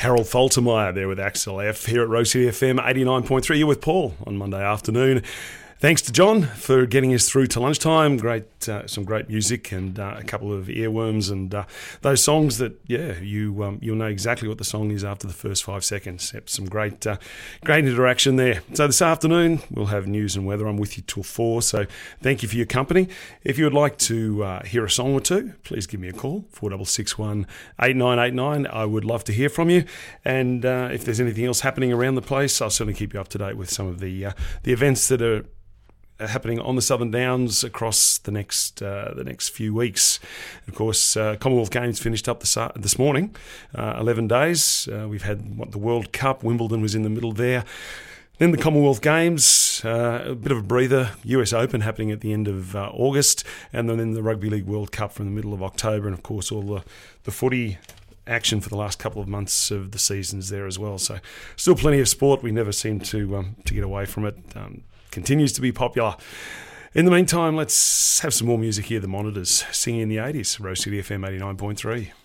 Harold Faltermeyer there with Axel F here at Rose City FM 89.3. You're with Paul on Monday afternoon. Thanks to John for getting us through to lunchtime. Some great music and a couple of earworms and those songs that you'll know exactly what the song is after the first 5 seconds. Yep, some great interaction there. So this afternoon we'll have news and weather. I'm with you till 4. So thank you for your company. If you would like to hear a song or two, please give me a call 4661 8989. I would love to hear from you. And if there's anything else happening around the place, I'll certainly keep you up to date with some of the events that are happening on the Southern Downs across the next few weeks. Of course, Commonwealth Games finished up this morning, 11 days. We've had the World Cup. Wimbledon was in the middle there. Then the Commonwealth Games, a bit of a breather. US Open happening at the end of August, and then the Rugby League World Cup from the middle of October, and of course all the footy action for the last couple of months of the seasons there as well. So still plenty of sport. We never seem to get away from it. Continues to be popular. In the meantime, let's have some more music here. The Monitors singing in the 80s. Rose City FM 89.3.